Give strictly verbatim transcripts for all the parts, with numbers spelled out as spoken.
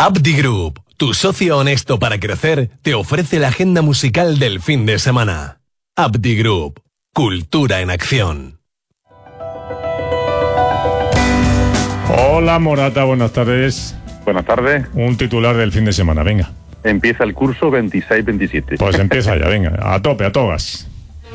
Abdi Group, tu socio honesto para crecer, te ofrece la agenda musical del fin de semana. Abdi Group, cultura en acción. Hola Morata, buenas tardes. Buenas tardes. Un titular del fin de semana, venga. Empieza el curso veintiséis veintisiete. Pues empieza ya, venga, a tope, a togas.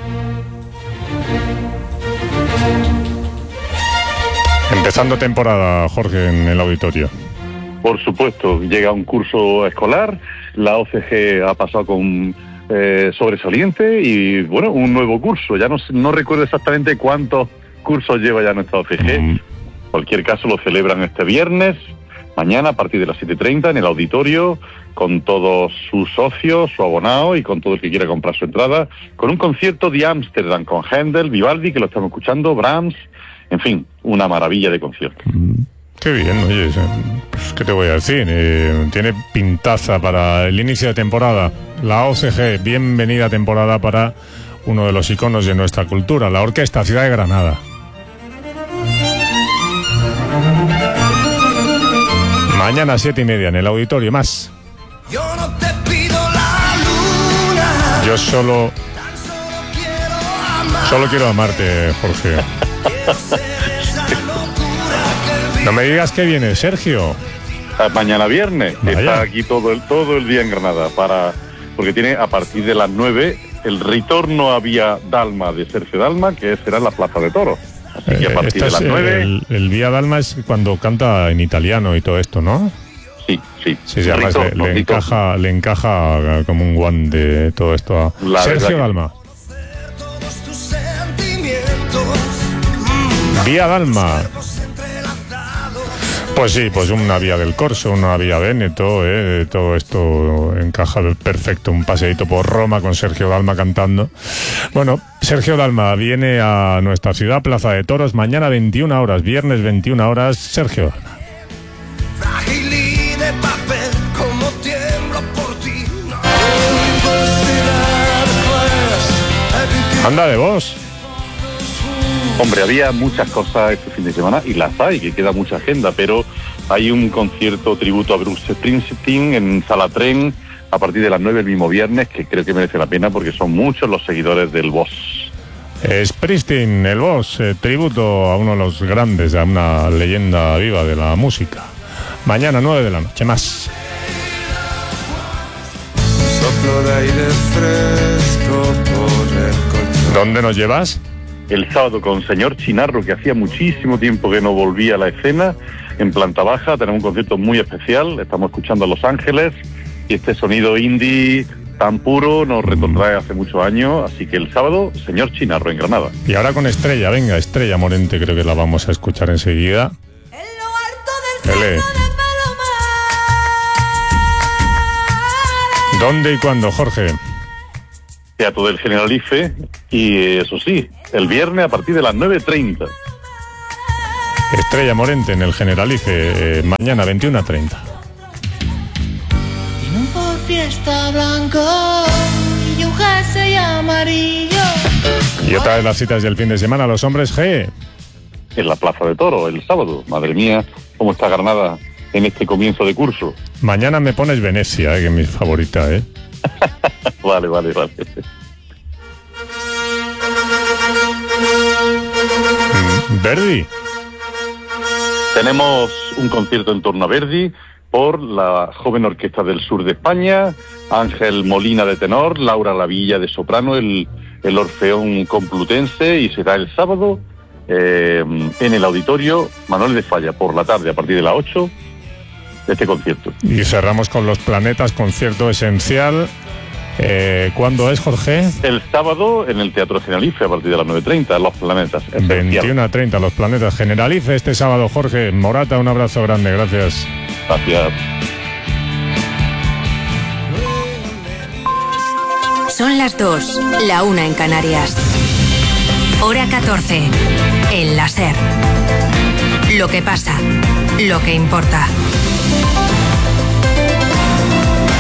Empezando temporada, Jorge, en el auditorio. Por supuesto, llega un curso escolar, la O C G ha pasado con eh, sobresaliente y, bueno, un nuevo curso. Ya no, no recuerdo exactamente cuántos cursos lleva ya nuestra O C G. Mm. En cualquier caso, lo celebran este viernes, mañana a partir de las siete y treinta en el auditorio, con todos sus socios, su abonado y con todo el que quiera comprar su entrada, con un concierto de Ámsterdam con Händel, Vivaldi, que lo estamos escuchando, Brahms, en fin, una maravilla de concierto. Mm. Qué bien, oye, pues, ¿qué te voy a decir? Eh, tiene pintaza para el inicio de temporada. La O C G, bienvenida temporada para uno de los iconos de nuestra cultura, la Orquesta Ciudad de Granada. Mañana siete y media en el auditorio, más. Yo no te pido la luna. Yo solo... Solo quiero amarte, Jorge. No me digas que viene Sergio. Mañana viernes. Vaya. Está aquí todo el, todo el día en Granada, para porque tiene a partir de las nueve el retorno a Vía Dalma de Sergio Dalma, que será en la Plaza de Toros. Así que a partir de las nueve... El, el Vía Dalma es cuando canta en italiano y todo esto, ¿no? Sí, sí. Sí, sí, además le, le, encaja, le encaja como un guante todo esto a la Sergio Dalma. Vía Dalma. Pues sí, pues una vía del Corso, una vía Véneto, eh, todo esto encaja perfecto, un paseíto por Roma con Sergio Dalma cantando. Bueno, Sergio Dalma viene a nuestra ciudad, Plaza de Toros, mañana veintiuna horas, viernes veintiuna horas, Sergio. Anda de vos. Hombre, había muchas cosas este fin de semana, y las hay, que queda mucha agenda, pero hay un concierto tributo a Bruce Springsteen en Sala Tren a partir de las nueve el mismo viernes, que creo que merece la pena porque son muchos los seguidores del Boss. Springsteen, el Boss, eh, tributo a uno de los grandes, a una leyenda viva de la música. Mañana nueve de la noche, más. Soplo de aire fresco por el colchón. ¿Dónde nos llevas? El sábado con Señor Chinarro, que hacía muchísimo tiempo que no volvía a la escena, en planta baja. Tenemos un concierto muy especial, estamos escuchando a Los Ángeles, y este sonido indie tan puro nos retrotrae hace muchos años, así que el sábado, Señor Chinarro en Granada. Y ahora con Estrella, venga, Estrella Morente, creo que la vamos a escuchar enseguida. Ele. ¿Dónde y cuándo, Jorge? Teatro del Generalife, y eso sí, el viernes a partir de las nueve treinta. Estrella Morente en el Generalife, eh, mañana veintiuna treinta. Tiene un Ford Fiesta blanco y un jersey amarillo. Y otra de las citas del fin de semana, los hombres G. En la Plaza de Toros, el sábado. Madre mía, cómo está Granada en este comienzo de curso. Mañana me pones Venecia, eh, que es mi favorita, ¿eh? Vale, vale, vale. Verdi. Tenemos un concierto en torno a Verdi por la Joven Orquesta del Sur de España, Ángel Molina de tenor, Laura Lavilla de soprano, el, el Orfeón Complutense, y será el sábado eh, en el auditorio Manuel de Falla por la tarde a partir de las ocho. Este concierto. Y cerramos con Los Planetas, concierto esencial. Eh, ¿Cuándo es, Jorge? El sábado en el Teatro Generalife a partir de las nueve treinta, Los Planetas. veintiuna treinta, Los Planetas. Generalife este sábado, Jorge. Morata, un abrazo grande, gracias. Gracias. Son las dos, la una en Canarias. Hora catorce, en la SER. Lo que pasa, lo que importa.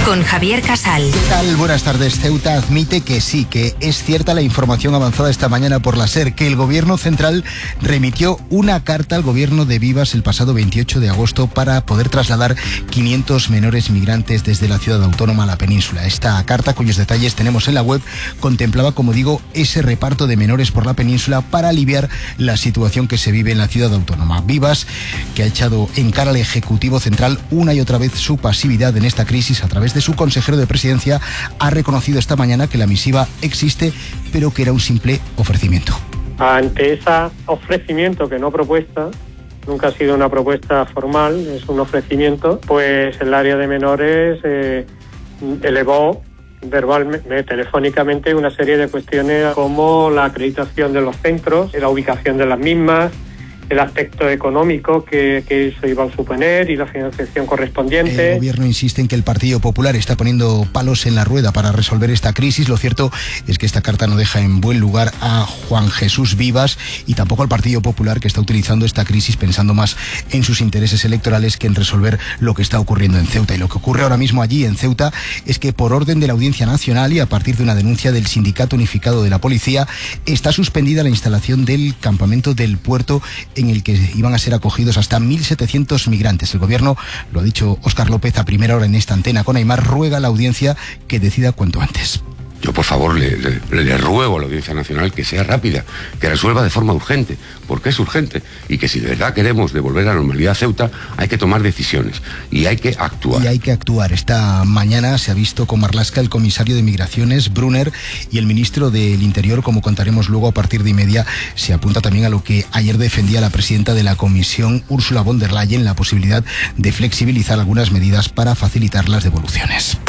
con Javier Casal. ¿Qué tal? Buenas tardes. Ceuta admite que sí, que es cierta la información avanzada esta mañana por la SER, que el gobierno central remitió una carta al gobierno de Vivas el pasado veintiocho de agosto para poder trasladar quinientos menores migrantes desde la ciudad autónoma a la península. Esta carta, cuyos detalles tenemos en la web, contemplaba, como digo, ese reparto de menores por la península para aliviar la situación que se vive en la ciudad autónoma. Vivas, que ha echado en cara al Ejecutivo Central una y otra vez su pasividad en esta crisis a través de su consejero de Presidencia, ha reconocido esta mañana que la misiva existe, pero que era un simple ofrecimiento. Ante ese ofrecimiento, que no propuesta, nunca ha sido una propuesta formal, es un ofrecimiento, pues el área de menores eh, elevó verbalmente, telefónicamente, una serie de cuestiones como la acreditación de los centros, la ubicación de las mismas, el aspecto económico que, que eso iba a suponer y la financiación correspondiente. El gobierno insiste en que el Partido Popular está poniendo palos en la rueda para resolver esta crisis. Lo cierto es que esta carta no deja en buen lugar a Juan Jesús Vivas y tampoco al Partido Popular, que está utilizando esta crisis pensando más en sus intereses electorales que en resolver lo que está ocurriendo en Ceuta. Y lo que ocurre ahora mismo allí en Ceuta es que, por orden de la Audiencia Nacional y a partir de una denuncia del Sindicato Unificado de la Policía, está suspendida la instalación del campamento del puerto en el que iban a ser acogidos hasta mil setecientos migrantes. El gobierno, lo ha dicho Óscar López a primera hora en esta antena con Aimar, ruega a la audiencia que decida cuanto antes. Yo, por favor, le, le, le ruego a la Audiencia Nacional que sea rápida, que resuelva de forma urgente, porque es urgente, y que si de verdad queremos devolver la normalidad a Ceuta, hay que tomar decisiones y hay que actuar. Y hay que actuar. Esta mañana se ha visto con Marlaska el comisario de Migraciones, Brunner, y el ministro del Interior, como contaremos luego a partir de y media. Se apunta también a lo que ayer defendía la presidenta de la Comisión, Ursula von der Leyen, la posibilidad de flexibilizar algunas medidas para facilitar las devoluciones.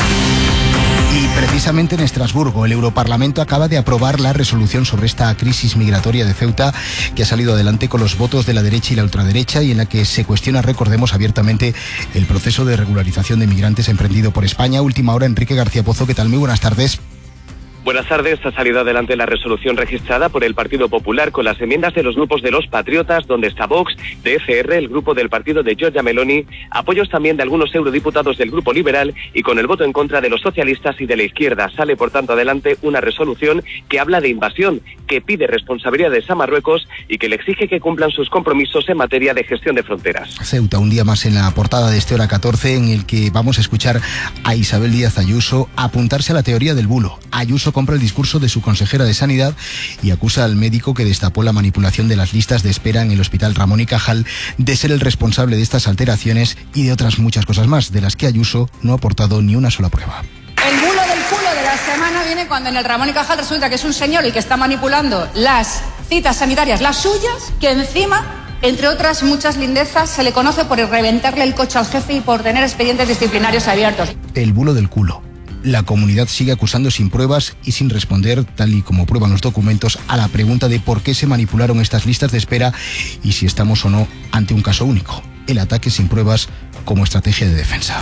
Y precisamente en Estrasburgo, el Europarlamento acaba de aprobar la resolución sobre esta crisis migratoria de Ceuta, que ha salido adelante con los votos de la derecha y la ultraderecha, y en la que se cuestiona, recordemos, abiertamente el proceso de regularización de migrantes emprendido por España. Última hora, Enrique García Pozo, ¿qué tal? Muy buenas tardes. Buenas tardes. Ha salido adelante la resolución registrada por el Partido Popular con las enmiendas de los grupos de los Patriotas, donde está Vox, de E C R, el grupo del partido de Giorgia Meloni, apoyos también de algunos eurodiputados del Grupo Liberal y con el voto en contra de los socialistas y de la izquierda. Sale, por tanto, adelante una resolución que habla de invasión, que pide responsabilidades a Marruecos y que le exige que cumplan sus compromisos en materia de gestión de fronteras. Ceuta, un día más en la portada de este Hora catorce, en el que vamos a escuchar a Isabel Díaz Ayuso apuntarse a la teoría del bulo. Ayuso compra el discurso de su consejera de Sanidad y acusa al médico que destapó la manipulación de las listas de espera en el Hospital Ramón y Cajal de ser el responsable de estas alteraciones y de otras muchas cosas más, de las que Ayuso no ha aportado ni una sola prueba. El bulo del culo de la semana viene cuando en el Ramón y Cajal resulta que es un señor el que está manipulando las citas sanitarias, las suyas, que encima, entre otras muchas lindezas, se le conoce por reventarle el coche al jefe y por tener expedientes disciplinarios abiertos. El bulo del culo. La comunidad sigue acusando sin pruebas y sin responder, tal y como prueban los documentos, a la pregunta de por qué se manipularon estas listas de espera y si estamos o no ante un caso único: el ataque sin pruebas como estrategia de defensa.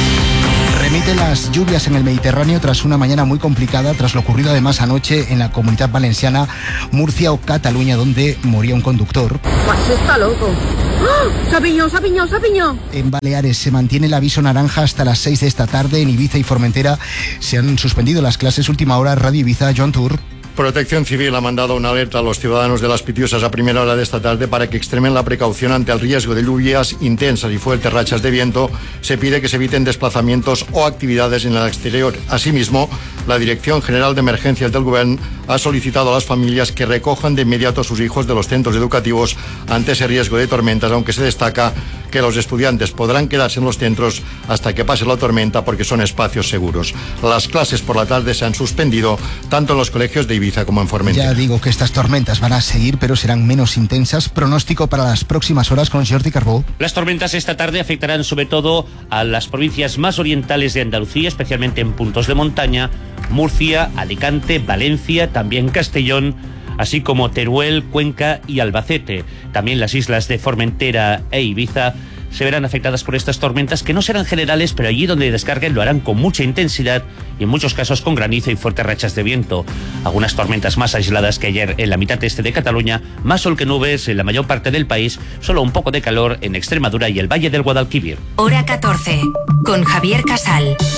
Remite las lluvias en el Mediterráneo tras una mañana muy complicada, tras lo ocurrido además anoche en la Comunidad Valenciana, Murcia o Cataluña, donde moría un conductor. Pues está loco. ¡Oh! ¡Sapiñó, sapiñó, sapiñó! En Baleares se mantiene el aviso naranja hasta las seis de esta tarde. En Ibiza y Formentera se han suspendido las clases. Última hora, Radio Ibiza, Joan Tour. Protección Civil ha mandado una alerta a los ciudadanos de Las Pitiusas a primera hora de esta tarde para que extremen la precaución ante el riesgo de lluvias intensas y fuertes rachas de viento. Se pide que se eviten desplazamientos o actividades en el exterior. Asimismo, la Dirección General de Emergencias del Gobierno ha solicitado a las familias que recojan de inmediato a sus hijos de los centros educativos ante ese riesgo de tormentas, aunque se destaca que los estudiantes podrán quedarse en los centros hasta que pase la tormenta porque son espacios seguros. Las clases por la tarde se han suspendido tanto en los colegios de Ibiza como en Formentera. Ya digo que estas tormentas van a seguir, pero serán menos intensas. Pronóstico para las próximas horas con Jordi Carbó. Las tormentas esta tarde afectarán sobre todo a las provincias más orientales de Andalucía, especialmente en puntos de montaña: Murcia, Alicante, Valencia, también Castellón, así como Teruel, Cuenca y Albacete. También las islas de Formentera e Ibiza se verán afectadas por estas tormentas, que no serán generales, pero allí donde descarguen lo harán con mucha intensidad y en muchos casos con granizo y fuertes rachas de viento. Algunas tormentas más aisladas que ayer en la mitad este de Cataluña, más sol que nubes en la mayor parte del país, solo un poco de calor en Extremadura y el Valle del Guadalquivir. Hora catorce, con Javier Casal.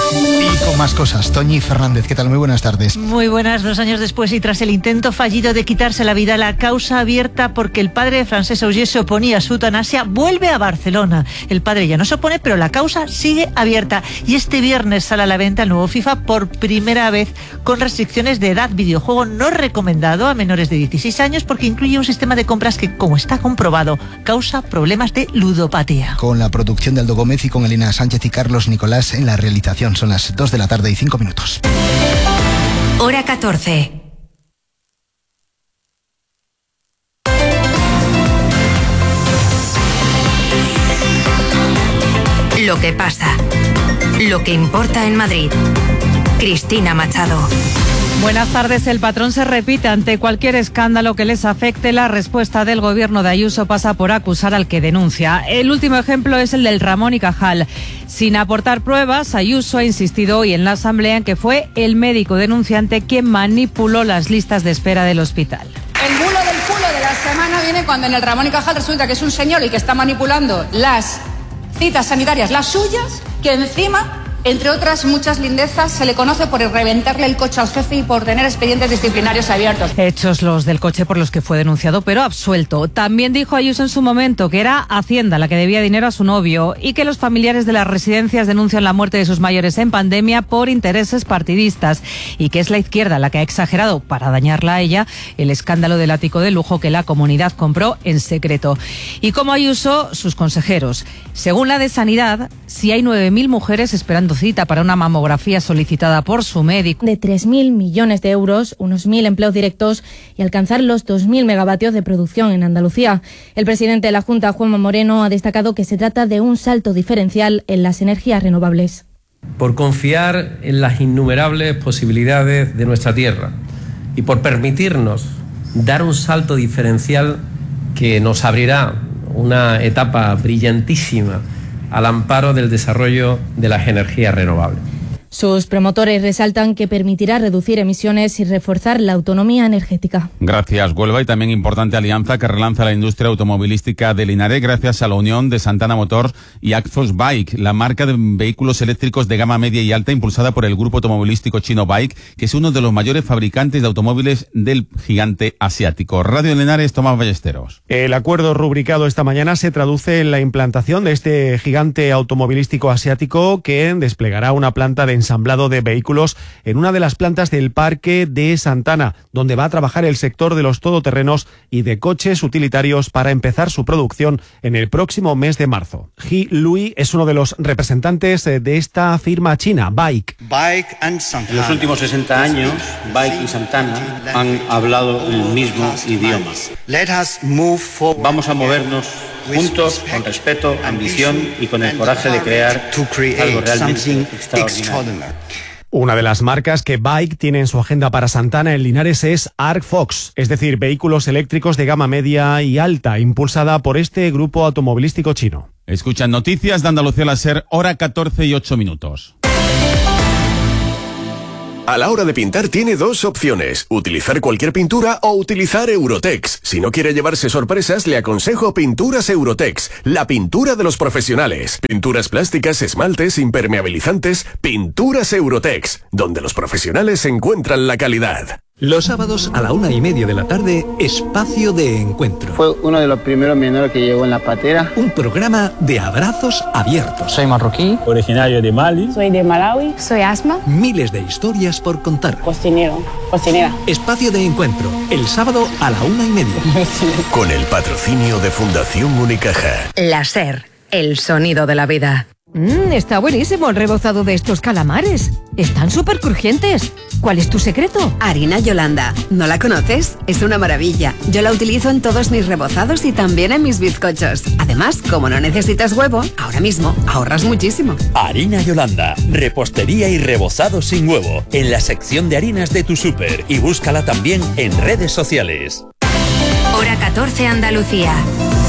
Y con más cosas, Toñi Fernández, ¿qué tal? Muy buenas tardes. Muy buenas, dos años después y tras el intento fallido de quitarse la vida, la causa abierta porque el padre de Francesc Auger se oponía a su eutanasia vuelve a Barcelona. El padre ya no se opone, pero la causa sigue abierta. Y este viernes sale a la venta el nuevo FIFA por primera vez con restricciones de edad. Videojuego no recomendado a menores de dieciséis años porque incluye un sistema de compras que, como está comprobado, causa problemas de ludopatía. Con la producción de Aldo Gómez y con Elena Sánchez y Carlos Nicolás en la realización. Son las dos de la tarde y cinco minutos. Hora catorce. Lo que pasa. Lo que importa en Madrid. Cristina Machado. Buenas tardes. El patrón se repite ante cualquier escándalo que les afecte. La respuesta del gobierno de Ayuso pasa por acusar al que denuncia. El último ejemplo es el del Ramón y Cajal. Sin aportar pruebas, Ayuso ha insistido hoy en la asamblea en que fue el médico denunciante quien manipuló las listas de espera del hospital. El bulo del culo de la semana viene cuando en el Ramón y Cajal resulta que es un señor el que está manipulando las citas sanitarias, las suyas, que encima, entre otras muchas lindezas, se le conoce por reventarle el coche al jefe y por tener expedientes disciplinarios abiertos. Hechos los del coche por los que fue denunciado, pero absuelto. También dijo Ayuso en su momento que era Hacienda la que debía dinero a su novio y que los familiares de las residencias denuncian la muerte de sus mayores en pandemia por intereses partidistas y que es la izquierda la que ha exagerado, para dañarla a ella, el escándalo del ático de lujo que la comunidad compró en secreto. Y como Ayuso, sus consejeros. Según la de Sanidad, si hay nueve mil mujeres esperando cita para una mamografía solicitada por su médico. De tres mil millones de euros, unos mil empleos directos y alcanzar los dos mil megavatios de producción en Andalucía. El presidente de la Junta, Juanma Moreno, ha destacado que se trata de un salto diferencial en las energías renovables. Por confiar en las innumerables posibilidades de nuestra tierra y por permitirnos dar un salto diferencial que nos abrirá una etapa brillantísima al amparo del desarrollo de las energías renovables. Sus promotores resaltan que permitirá reducir emisiones y reforzar la autonomía energética. Gracias, Huelva, y también importante alianza que relanza la industria automovilística de Linares gracias a la unión de Santana Motors y Axos Bike, la marca de vehículos eléctricos de gama media y alta impulsada por el grupo automovilístico chino Bike, que es uno de los mayores fabricantes de automóviles del gigante asiático. Radio Linares, Tomás Ballesteros. El acuerdo rubricado esta mañana se traduce en la implantación de este gigante automovilístico asiático que desplegará una planta de ensamblado de vehículos en una de las plantas del parque de Santana, donde va a trabajar el sector de los todoterrenos y de coches utilitarios para empezar su producción en el próximo mes de marzo. He Lui es uno de los representantes de esta firma china, Bike. Bike and Santana. En los últimos sesenta años, Bike y Santana han hablado el mismo idioma. Vamos a movernos juntos, con respeto, ambición y con el coraje de crear algo realmente extraordinario. Una de las marcas que Bike tiene en su agenda para Santana en Linares es Arc Fox, es decir, vehículos eléctricos de gama media y alta, impulsada por este grupo automovilístico chino. Escuchan noticias de Andalucía al ser, hora catorce y ocho minutos. A la hora de pintar tiene dos opciones, utilizar cualquier pintura o utilizar Eurotex. Si no quiere llevarse sorpresas, le aconsejo Pinturas Eurotex, la pintura de los profesionales. Pinturas plásticas, esmaltes, impermeabilizantes, Pinturas Eurotex, donde los profesionales encuentran la calidad. Los sábados a la una y media de la tarde, Espacio de Encuentro. Fue uno de los primeros menores que llegó en la patera. Un programa de abrazos abiertos. Soy marroquí. Originario de Mali. Soy de Malawi. Soy Asma. Miles de historias por contar. Cocinero. Cocinera. Espacio de Encuentro, el sábado a la una y media. Con el patrocinio de Fundación Unicaja. La SER, el sonido de la vida. Mmm, está buenísimo el rebozado de estos calamares. Están súper crujientes. ¿Cuál es tu secreto? Harina Yolanda. ¿No la conoces? Es una maravilla. Yo la utilizo en todos mis rebozados y también en mis bizcochos. Además, como no necesitas huevo, ahora mismo ahorras muchísimo. Harina Yolanda. Repostería y rebozado sin huevo. En la sección de harinas de tu súper. Y búscala también en redes sociales. Hora catorce, Andalucía.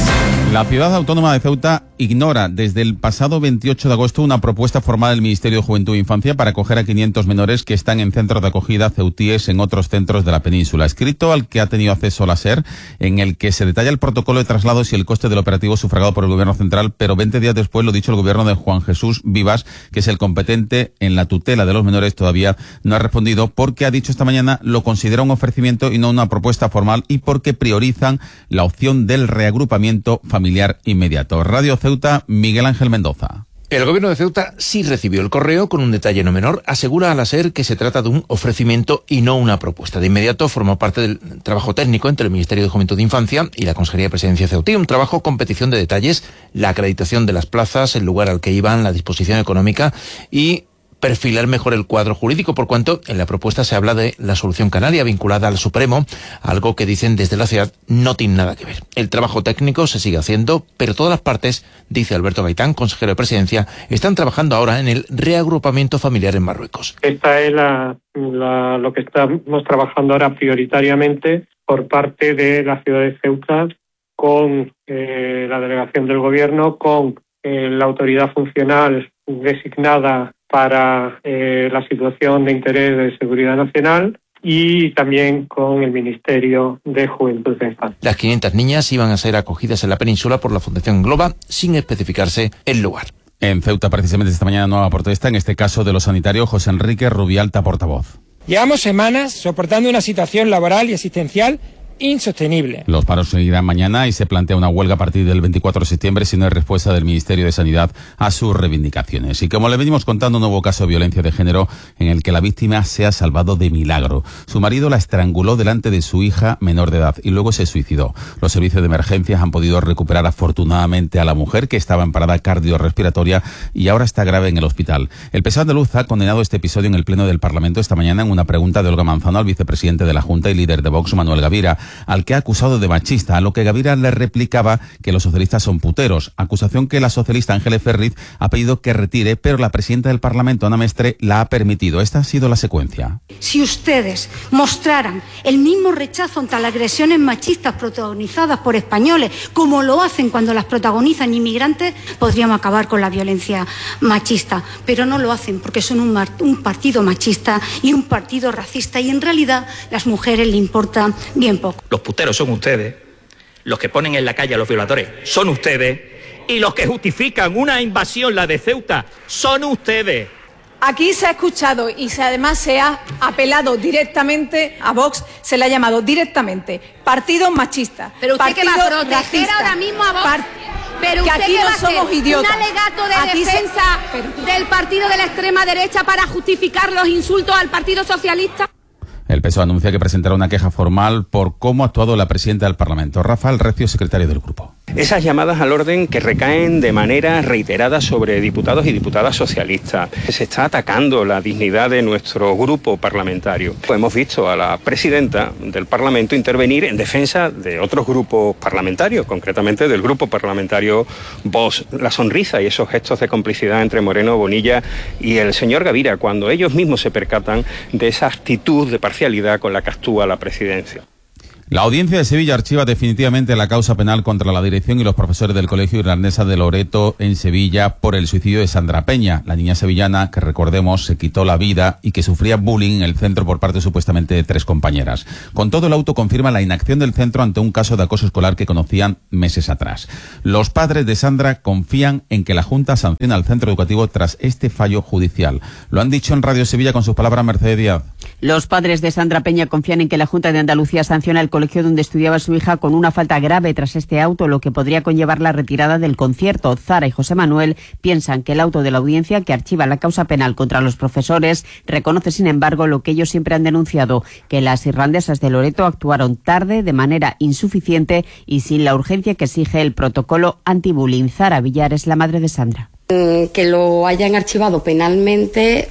La ciudad autónoma de Ceuta ignora desde el pasado veintiocho de agosto una propuesta formal del Ministerio de Juventud e Infancia para acoger a quinientos menores que están en centros de acogida ceutíes en otros centros de la península. Escrito al que ha tenido acceso la SER, en el que se detalla el protocolo de traslados y el coste del operativo sufragado por el Gobierno central, pero veinte días después, lo dicho, el Gobierno de Juan Jesús Vivas, que es el competente en la tutela de los menores, todavía no ha respondido porque ha dicho esta mañana lo considera un ofrecimiento y no una propuesta formal y porque priorizan la opción del reagrupamiento familiar inmediato. Radio Ceuta, Miguel Ángel Mendoza. El Gobierno de Ceuta sí recibió el correo con un detalle no menor. Asegura a la SER que se trata de un ofrecimiento y no una propuesta. De inmediato formó parte del trabajo técnico entre el Ministerio de Juventud e Infancia y la Consejería de Presidencia ceutí. Un trabajo con petición de detalles, la acreditación de las plazas, el lugar al que iban, la disposición económica y perfilar mejor el cuadro jurídico, por cuanto en la propuesta se habla de la solución canaria vinculada al Supremo, algo que dicen desde la ciudad no tiene nada que ver. El trabajo técnico se sigue haciendo, pero todas las partes, dice Alberto Gaitán, consejero de Presidencia, están trabajando ahora en el reagrupamiento familiar en Marruecos. Esta es la, la, lo que estamos trabajando ahora prioritariamente por parte de la ciudad de Ceuta con eh, la delegación del Gobierno, con eh, la autoridad funcional designada para eh, la situación de interés de seguridad nacional y también con el Ministerio de Juventud e Infancia. Las quinientas niñas iban a ser acogidas en la península por la Fundación Globa sin especificarse el lugar. En Ceuta, precisamente esta mañana, nueva protesta, en este caso de los sanitarios. José Enrique Rubialta, portavoz. Llevamos semanas soportando una situación laboral y asistencial insostenible. Los paros seguirán mañana y se plantea una huelga a partir del veinticuatro de septiembre si no hay respuesta del Ministerio de Sanidad a sus reivindicaciones. Y como le venimos contando, un nuevo caso de violencia de género en el que la víctima se ha salvado de milagro. Su marido la estranguló delante de su hija menor de edad y luego se suicidó. Los servicios de emergencias han podido recuperar afortunadamente a la mujer, que estaba en parada cardiorrespiratoria y ahora está grave en el hospital. El P S O E andaluz ha condenado este episodio en el Pleno del Parlamento esta mañana en una pregunta de Olga Manzano al vicepresidente de la Junta y líder de Vox, Manuel Gavira, al que ha acusado de machista, a lo que Gavira le replicaba que los socialistas son puteros, acusación que la socialista Ángeles Ferriz ha pedido que retire, pero la presidenta del Parlamento, Ana Mestre, la ha permitido. Esta ha sido la secuencia. Si ustedes mostraran el mismo rechazo ante las agresiones machistas protagonizadas por españoles, como lo hacen cuando las protagonizan inmigrantes, podríamos acabar con la violencia machista, pero no lo hacen porque son un, un partido machista y un partido racista, y en realidad las mujeres le importa bien poco. Los puteros son ustedes, los que ponen en la calle a los violadores son ustedes, y los que justifican una invasión, la de Ceuta, son ustedes. Aquí se ha escuchado y se, además se ha apelado directamente a Vox, se le ha llamado directamente partido machista. Pero usted partido que va a proteger racista, ahora mismo a Vox. Par Pero que usted aquí que no va a hacer somos idiotas. un alegato de Aquí defensa se... del partido de la extrema derecha para justificar los insultos al Partido Socialista. El P S O E anuncia que presentará una queja formal por cómo ha actuado la presidenta del Parlamento, Rafael Recio, secretario del grupo. Esas llamadas al orden que recaen de manera reiterada sobre diputados y diputadas socialistas. Se está atacando la dignidad de nuestro grupo parlamentario. Hemos visto a la presidenta del Parlamento intervenir en defensa de otros grupos parlamentarios, concretamente del grupo parlamentario Vox. La sonrisa y esos gestos de complicidad entre Moreno, Bonilla y el señor Gavira, cuando ellos mismos se percatan de esa actitud de parcialidad con la que actúa la presidencia. La Audiencia de Sevilla archiva definitivamente la causa penal contra la dirección y los profesores del Colegio Irlandesa de Loreto en Sevilla por el suicidio de Sandra Peña, la niña sevillana que, recordemos, se quitó la vida y que sufría bullying en el centro por parte supuestamente de tres compañeras. Con todo, el auto confirma la inacción del centro ante un caso de acoso escolar que conocían meses atrás. Los padres de Sandra confían en que la Junta sancione al centro educativo tras este fallo judicial. Lo han dicho en Radio Sevilla con sus palabras Mercedes Díaz. Los padres de Sandra Peña confían en que la Junta de Andalucía sancione al colegio donde estudiaba su hija con una falta grave tras este auto, lo que podría conllevar la retirada del concierto. Zara y José Manuel piensan que el auto de la audiencia que archiva la causa penal contra los profesores reconoce, sin embargo, lo que ellos siempre han denunciado, que las irlandesas de Loreto actuaron tarde, de manera insuficiente y sin la urgencia que exige el protocolo anti-bullying. Zara Villar es la madre de Sandra. Que lo hayan archivado penalmente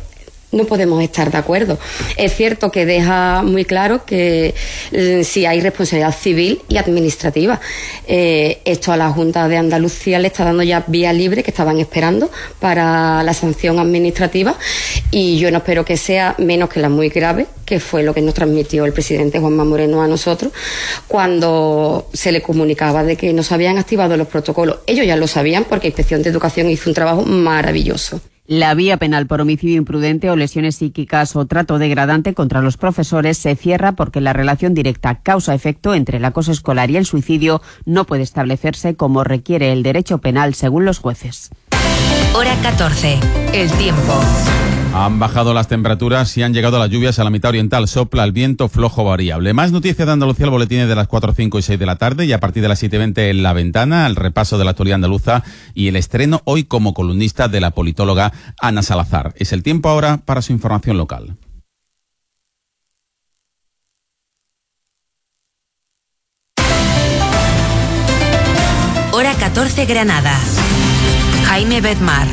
no podemos estar de acuerdo. Es cierto que deja muy claro que eh, si hay responsabilidad civil y administrativa. Eh, esto a la Junta de Andalucía le está dando ya vía libre, que estaban esperando, para la sanción administrativa, y yo no espero que sea menos que la muy grave, que fue lo que nos transmitió el presidente Juanma Moreno a nosotros cuando se le comunicaba de que no se habían activado los protocolos. Ellos ya lo sabían porque Inspección de Educación hizo un trabajo maravilloso. La vía penal por homicidio imprudente o lesiones psíquicas o trato degradante contra los profesores se cierra porque la relación directa causa-efecto entre el acoso escolar y el suicidio no puede establecerse como requiere el derecho penal según los jueces. Hora catorce. El tiempo. Han bajado las temperaturas y han llegado las lluvias a la mitad oriental. Sopla el viento flojo variable. Más noticias de Andalucía, el boletín de las cuatro, cinco y seis de la tarde, y a partir de las siete y veinte en La Ventana, el repaso de la actualidad andaluza y el estreno hoy como columnista de la politóloga Ana Salazar. Es el tiempo ahora para su información local. Hora catorce, Granada. Jaime Bedmar.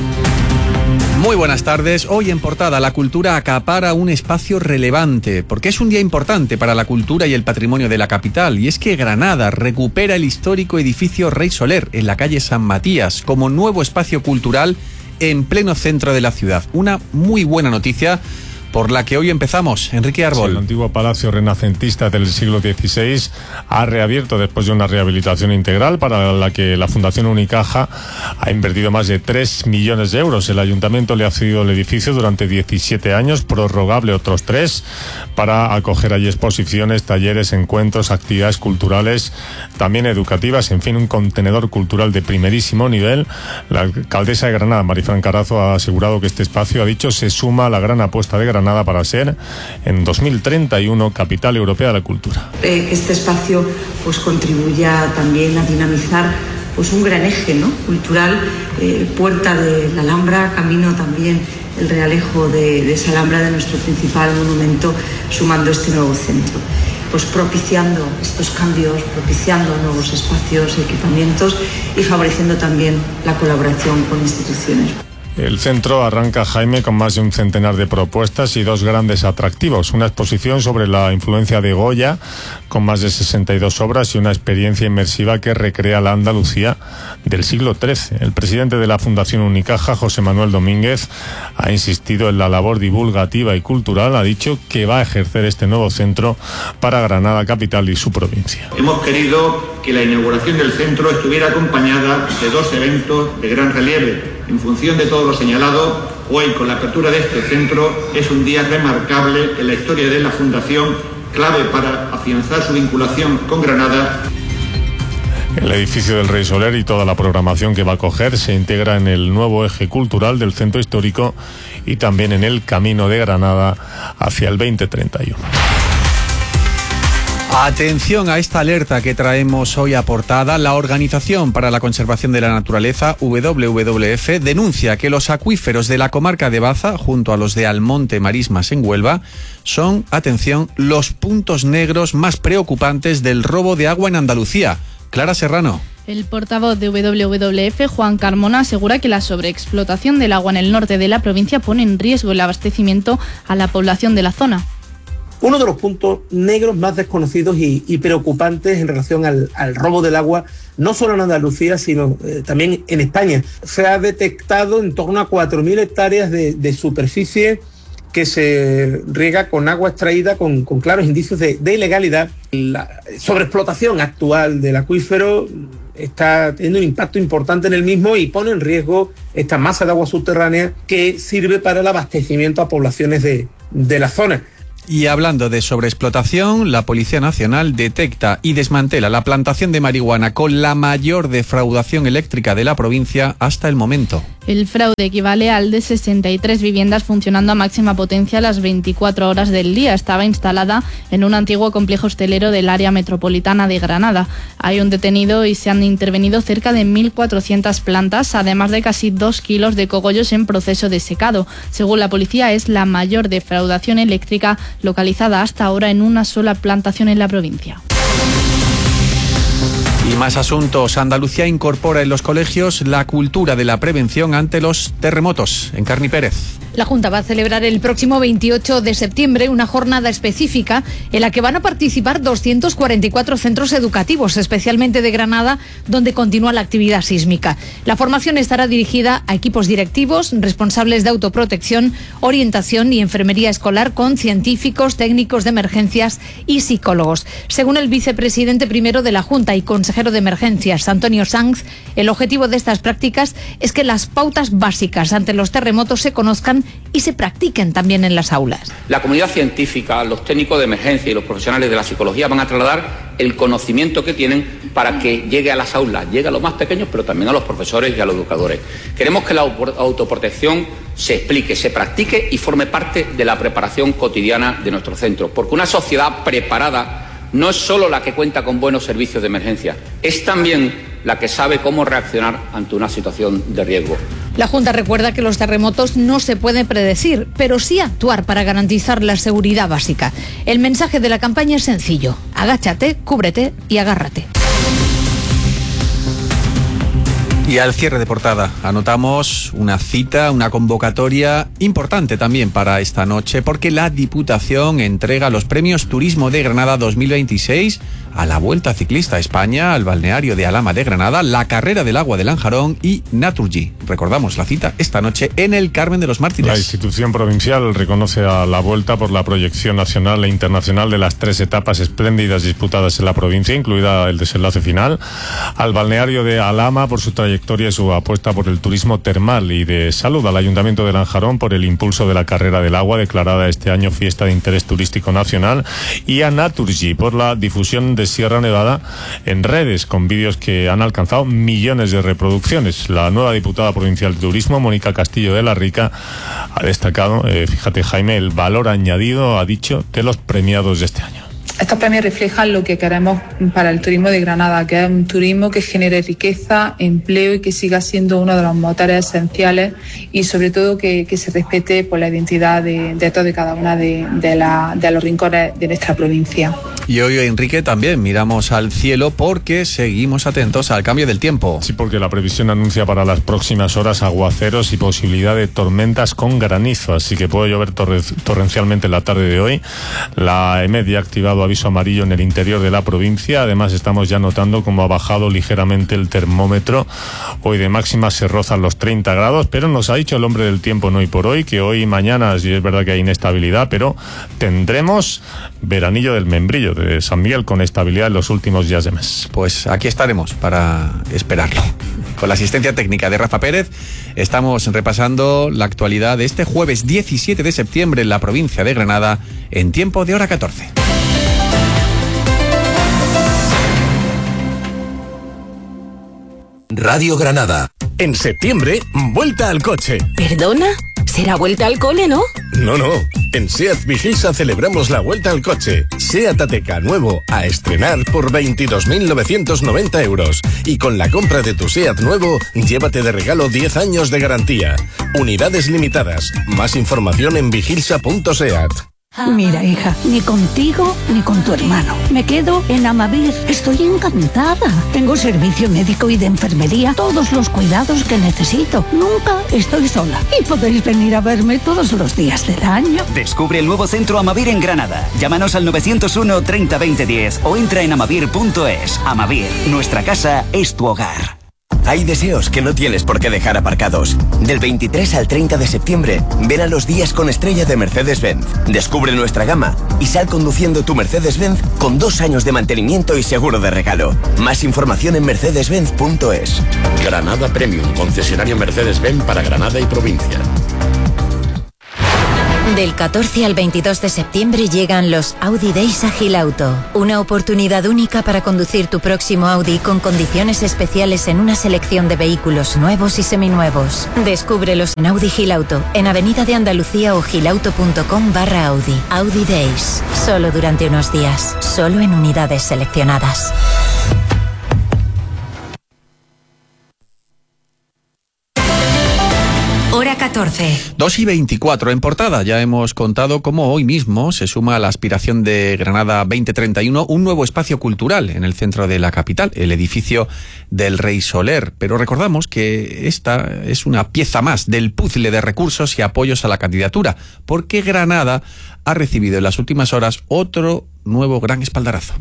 Muy buenas tardes. Hoy en portada, la cultura acapara un espacio relevante, porque es un día importante para la cultura y el patrimonio de la capital, y es que Granada recupera el histórico edificio Rey Soler en la calle San Matías como nuevo espacio cultural en pleno centro de la ciudad. Una muy buena noticia por la que hoy empezamos. Enrique Arbol. Sí, el antiguo palacio renacentista del siglo dieciséis ha reabierto después de una rehabilitación integral para la que la Fundación Unicaja ha invertido más de tres millones de euros. El ayuntamiento le ha cedido el edificio durante diecisiete años, prorrogable otros tres, para acoger allí exposiciones, talleres, encuentros, actividades culturales, también educativas, en fin, un contenedor cultural de primerísimo nivel. La alcaldesa de Granada, Marifran Carazo, ha asegurado que este espacio, ha dicho, se suma a la gran apuesta de Granada Granada para ser en dos mil treinta y uno capital europea de la cultura. Eh, que este espacio pues contribuya también a dinamizar pues un gran eje, ¿no?, cultural, eh, puerta de la Alhambra, camino también el realejo de, de esa Alhambra, de nuestro principal monumento, sumando este nuevo centro, pues propiciando estos cambios, propiciando nuevos espacios, equipamientos y favoreciendo también la colaboración con instituciones. El centro arranca, Jaime, con más de un centenar de propuestas y dos grandes atractivos. Una exposición sobre la influencia de Goya, con más de sesenta y dos obras, y una experiencia inmersiva que recrea la Andalucía del siglo trece. El presidente de la Fundación Unicaja, José Manuel Domínguez, ha insistido en la labor divulgativa y cultural. Ha dicho que va a ejercer este nuevo centro para Granada capital y su provincia. Hemos querido que la inauguración del centro estuviera acompañada de dos eventos de gran relieve. En función de todo lo señalado, hoy con la apertura de este centro es un día remarcable en la historia de la Fundación, clave para afianzar su vinculación con Granada. El edificio del Rey Soler y toda la programación que va a acoger se integra en el nuevo eje cultural del centro histórico y también en el camino de Granada hacia el veinte treinta y uno. Atención a esta alerta que traemos hoy a portada. La Organización para la Conservación de la Naturaleza, W W F, denuncia que los acuíferos de la comarca de Baza, junto a los de Almonte Marismas en Huelva, son, atención, los puntos negros más preocupantes del robo de agua en Andalucía. Clara Serrano. El portavoz de W W F, Juan Carmona, asegura que la sobreexplotación del agua en el norte de la provincia pone en riesgo el abastecimiento a la población de la zona. Uno de los puntos negros más desconocidos y, y preocupantes en relación al, al robo del agua, no solo en Andalucía, sino eh, también en España. Se ha detectado en torno a cuatro mil hectáreas de, de superficie que se riega con agua extraída con, con claros indicios de, de ilegalidad. La sobreexplotación actual del acuífero está teniendo un impacto importante en el mismo y pone en riesgo esta masa de agua subterránea que sirve para el abastecimiento a poblaciones de, de la zona. Y hablando de sobreexplotación, la Policía Nacional detecta y desmantela la plantación de marihuana con la mayor defraudación eléctrica de la provincia hasta el momento. El fraude equivale al de sesenta y tres viviendas funcionando a máxima potencia las veinticuatro horas del día. Estaba instalada en un antiguo complejo hostelero del área metropolitana de Granada. Hay un detenido y se han intervenido cerca de mil cuatrocientas plantas, además de casi dos kilos de cogollos en proceso de secado. Según la policía, es la mayor defraudación eléctrica localizada hasta ahora en una sola plantación en la provincia. Y más asuntos. Andalucía incorpora en los colegios la cultura de la prevención ante los terremotos. Encarni Pérez. La Junta va a celebrar el próximo veintiocho de septiembre una jornada específica en la que van a participar doscientos cuarenta y cuatro centros educativos, especialmente de Granada, donde continúa la actividad sísmica. La formación estará dirigida a equipos directivos, responsables de autoprotección, orientación y enfermería escolar, con científicos, técnicos de emergencias y psicólogos. Según el vicepresidente primero de la Junta y consejero de Emergencias, Antonio Sanz, el objetivo de estas prácticas es que las pautas básicas ante los terremotos se conozcan y se practiquen también en las aulas. La comunidad científica, los técnicos de emergencia y los profesionales de la psicología van a trasladar el conocimiento que tienen para que llegue a las aulas, llegue a los más pequeños, pero también a los profesores y a los educadores. Queremos que la autoprotección se explique, se practique y forme parte de la preparación cotidiana de nuestro centro, porque una sociedad preparada no es solo la que cuenta con buenos servicios de emergencia, es también la que sabe cómo reaccionar ante una situación de riesgo. La Junta recuerda que los terremotos no se pueden predecir, pero sí actuar para garantizar la seguridad básica. El mensaje de la campaña es sencillo: agáchate, cúbrete y agárrate. Y al cierre de portada anotamos una cita, una convocatoria importante también para esta noche, porque la Diputación entrega los premios Turismo de Granada dos mil veintiséis a la Vuelta Ciclista a España, al balneario de Alhama de Granada, la Carrera del Agua de Lanjarón y Naturgy. Recordamos la cita esta noche en el Carmen de los Mártires. La institución provincial reconoce a la Vuelta por la proyección nacional e internacional de las tres etapas espléndidas disputadas en la provincia, incluida el desenlace final, al balneario de Alhama por su trayectoria y su apuesta por el turismo termal y de salud, al Ayuntamiento de Lanjarón por el impulso de la Carrera del Agua, declarada este año fiesta de interés turístico nacional, y a Naturgy por la difusión de Sierra Nevada en redes, con vídeos que han alcanzado millones de reproducciones. La nueva diputada provincial de Turismo, Mónica Castillo de la Rica, ha destacado, eh, fíjate Jaime, el valor añadido, ha dicho, de los premiados de este año. Estos premios reflejan lo que queremos para el turismo de Granada, que es un turismo que genere riqueza, empleo y que siga siendo uno de los motores esenciales, y sobre todo que, que se respete por la identidad de, de todos y cada una de, de, la, de los rincones de nuestra provincia. Y hoy, Enrique, también miramos al cielo porque seguimos atentos al cambio del tiempo. Sí, porque la previsión anuncia para las próximas horas aguaceros y posibilidad de tormentas con granizo, así que puede llover torre, torrencialmente en la tarde de hoy. La EMED ya ha activado aviso amarillo en el interior de la provincia. Además, estamos ya notando cómo ha bajado ligeramente el termómetro. Hoy de máxima se rozan los treinta grados, pero nos ha dicho el hombre del tiempo no hoy por hoy que hoy y mañana, sí es verdad que hay inestabilidad, pero tendremos veranillo del membrillo de San Miguel con estabilidad en los últimos días de mes. Pues aquí estaremos para esperarlo. Con la asistencia técnica de Rafa Pérez, estamos repasando la actualidad de este jueves diecisiete de septiembre en la provincia de Granada, en tiempo de hora catorce. Radio Granada. En septiembre, vuelta al coche. ¿Perdona? ¿Será vuelta al cole, no? No, no. En SEAT Vigilsa celebramos la vuelta al coche. SEAT Ateca nuevo a estrenar por veintidós mil novecientos noventa euros. Y con la compra de tu SEAT nuevo, llévate de regalo diez años de garantía. Unidades limitadas. Más información en vigilsa punto seat. Mira, hija, ni contigo ni con tu hermano. Me quedo en Amavir. Estoy encantada. Tengo servicio médico y de enfermería, todos los cuidados que necesito. Nunca estoy sola. Y podéis venir a verme todos los días del año. Descubre el nuevo centro Amavir en Granada. Llámanos al novecientos uno treinta veinte diez o entra en amavir punto es. Amavir, nuestra casa es tu hogar. Hay deseos que no tienes por qué dejar aparcados. Del veintitrés al treinta de septiembre, ven a los días con estrella de Mercedes-Benz. Descubre nuestra gama y sal conduciendo tu Mercedes-Benz con dos años de mantenimiento y seguro de regalo. Más información en mercedes benz punto es. Granada Premium, concesionario Mercedes-Benz para Granada y provincia. Del catorce al veintidós de septiembre llegan los Audi Days a Gilauto. Una oportunidad única para conducir tu próximo Audi con condiciones especiales en una selección de vehículos nuevos y seminuevos. Descúbrelos en Audi Gilauto, en Avenida de Andalucía o gilauto punto com barra Audi. Audi Days. Solo durante unos días. Solo en unidades seleccionadas. Hora catorce. dos y veinticuatro. En portada ya hemos contado cómo hoy mismo se suma a la aspiración de Granada veinte treinta y uno un nuevo espacio cultural en el centro de la capital, el edificio del Rey Soler. Pero recordamos que esta es una pieza más del puzzle de recursos y apoyos a la candidatura, porque Granada ha recibido en las últimas horas otro nuevo gran espaldarazo.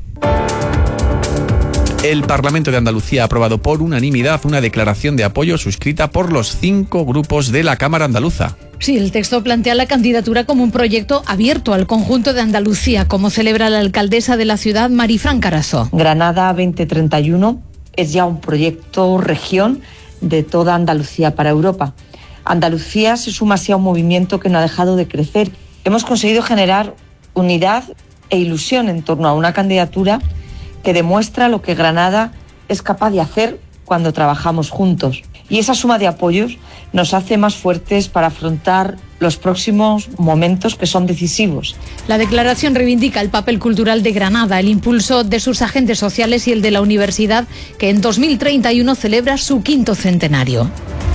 El Parlamento de Andalucía ha aprobado por unanimidad una declaración de apoyo suscrita por los cinco grupos de la Cámara Andaluza. Sí, el texto plantea la candidatura como un proyecto abierto al conjunto de Andalucía, como celebra la alcaldesa de la ciudad, Marifran Carazo. Granada veinte treinta y uno es ya un proyecto región de toda Andalucía para Europa. Andalucía se suma así a un movimiento que no ha dejado de crecer. Hemos conseguido generar unidad e ilusión en torno a una candidatura que demuestra lo que Granada es capaz de hacer cuando trabajamos juntos. Y esa suma de apoyos nos hace más fuertes para afrontar los próximos momentos que son decisivos. La declaración reivindica el papel cultural de Granada, el impulso de sus agentes sociales y el de la universidad, que en dos mil treinta y uno celebra su quinto centenario.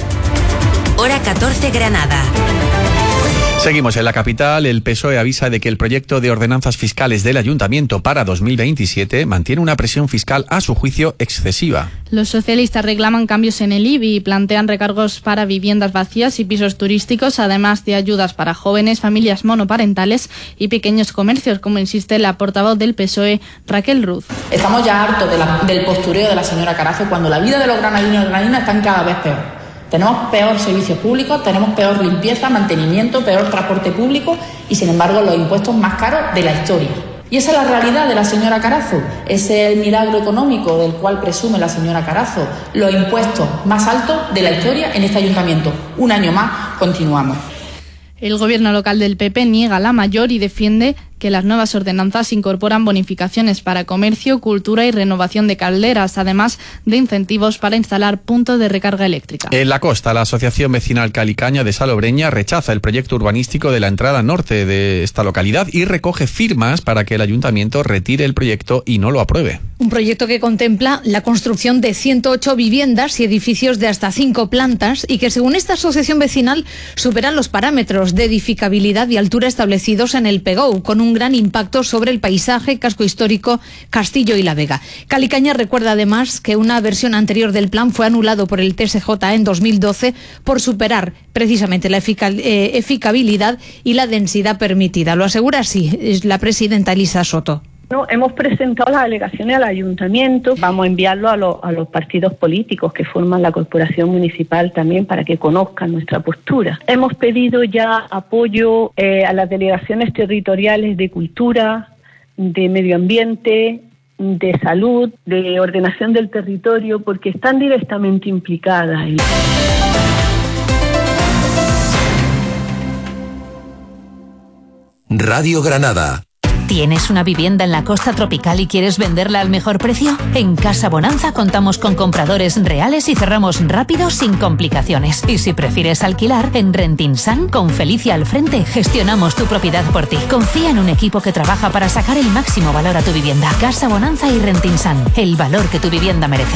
Hora catorce, Granada. Seguimos en la capital. El P S O E avisa de que el proyecto de ordenanzas fiscales del Ayuntamiento para dos mil veintisiete mantiene una presión fiscal a su juicio excesiva. Los socialistas reclaman cambios en el I B I y plantean recargos para viviendas vacías y pisos turísticos, además de ayudas para jóvenes, familias monoparentales y pequeños comercios, como insiste la portavoz del P S O E, Raquel Ruz. Estamos ya hartos de la, del postureo de la señora Carazo cuando la vida de los granadinos y granadinas están cada vez peor. Tenemos peor servicios públicos, tenemos peor limpieza, mantenimiento, peor transporte público y, sin embargo, los impuestos más caros de la historia. Y esa es la realidad de la señora Carazo. Ese es el milagro económico del cual presume la señora Carazo. Los impuestos más altos de la historia en este ayuntamiento. Un año más continuamos. El gobierno local del P P niega la mayor y defiende que las nuevas ordenanzas incorporan bonificaciones para comercio, cultura y renovación de calderas, además de incentivos para instalar puntos de recarga eléctrica. En la costa, la Asociación Vecinal Calicaña de Salobreña rechaza el proyecto urbanístico de la entrada norte de esta localidad y recoge firmas para que el ayuntamiento retire el proyecto y no lo apruebe. Un proyecto que contempla la construcción de ciento ocho viviendas y edificios de hasta cinco plantas y que, según esta asociación vecinal, superan los parámetros de edificabilidad y altura establecidos en el P G O U, con un gran impacto sobre el paisaje, casco histórico, Castillo y La Vega. Calicaña recuerda además que una versión anterior del plan fue anulado por el T S J en dos mil doce por superar precisamente la efica- eh, eficabilidad y la densidad permitida. Lo asegura así es la presidenta Elisa Soto. No, hemos presentado las alegaciones al ayuntamiento, vamos a enviarlo a, lo, a los partidos políticos que forman la corporación municipal también para que conozcan nuestra postura. Hemos pedido ya apoyo eh, a las delegaciones territoriales de cultura, de medio ambiente, de salud, de ordenación del territorio, porque están directamente implicadas. Radio Granada. ¿Tienes una vivienda en la costa tropical y quieres venderla al mejor precio? En Casa Bonanza contamos con compradores reales y cerramos rápido sin complicaciones. Y si prefieres alquilar, en Rentinsan, con Felicia al frente, gestionamos tu propiedad por ti. Confía en un equipo que trabaja para sacar el máximo valor a tu vivienda. Casa Bonanza y Rentinsan, el valor que tu vivienda merece.